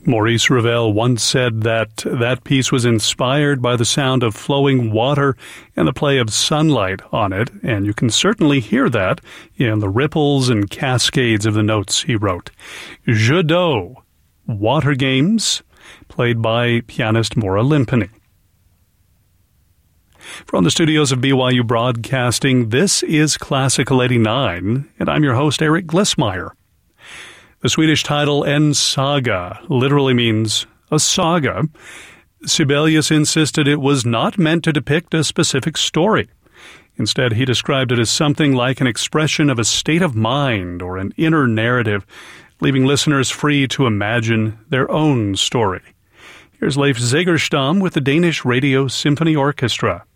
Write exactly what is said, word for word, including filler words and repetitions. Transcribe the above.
Maurice Ravel once said that that piece was inspired by the sound of flowing water and the play of sunlight on it, and you can certainly hear that in the ripples and cascades of the notes he wrote. Jeux d'eau, water games, played by pianist Maura Limpany. From the studios of B Y U Broadcasting, this is Classical eighty-nine, and I'm your host, Eric Glissmeyer. The Swedish title En Saga literally means a saga. Sibelius insisted it was not meant to depict a specific story. Instead, he described it as something like an expression of a state of mind or an inner narrative, leaving listeners free to imagine their own story. Here's Leif Zegerstam with the Danish Radio Symphony Orchestra.